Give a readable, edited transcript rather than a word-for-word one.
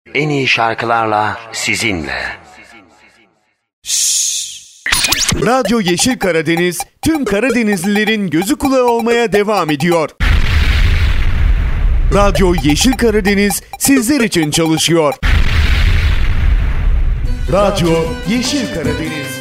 En iyi şarkılarla sizinle. Radyo Yeşil Karadeniz tüm Karadenizlilerin gözü kulağı olmaya devam ediyor. Radyo Yeşil Karadeniz sizler için çalışıyor. Radyo Yeşil Karadeniz.